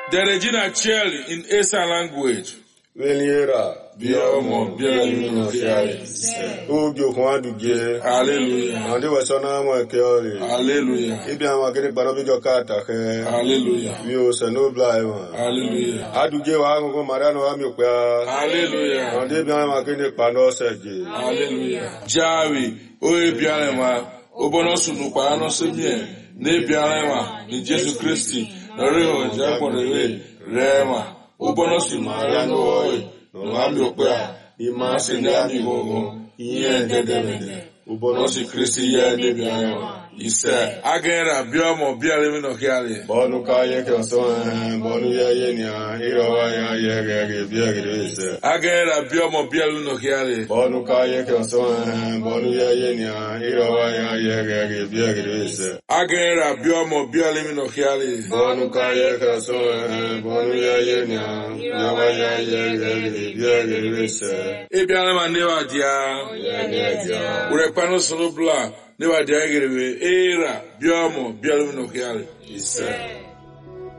The Regina Cheli in Esa language. Veliera. Biomo, Bialimino Hiali. Ugyo Kwanduge. Hallelujah. Ande wasona mo keori. Hallelujah. Ibi ama kere barobi jo kata ke. Hallelujah. Mi o se no bla e. Hallelujah. Aduge wa ngo Mariano wa mi pe. Hallelujah. Ande bi ama kere pano seje. Hallelujah. Jawi, oye bialema, obono sunu kwa ano semie, ne bialema, ni Jesu Christi, nореho japo rewe, rema, obono sunu Mariano oye, no ami okpea, ima se ne ami gogo, iye ndedemede, obono si Christi ye ne bialema. Ise agera biomo bialemi no hiali. Bonu kaye ke son bonu ye nya irawa ya ye biagire ise. Agera biomo bialemi no hiali. Bonu kaye ke son bonu ye nya irawa ya ye biagire ise. Agera biomo bialemi no hiali. Bonu kaye ke son bonu ye nya irawa ya ye biagire ise. Ebialema newa dia. Dia. Ure pano solo bla. Never dare get away. Era, Biomo, Bialumino Hiali. He said.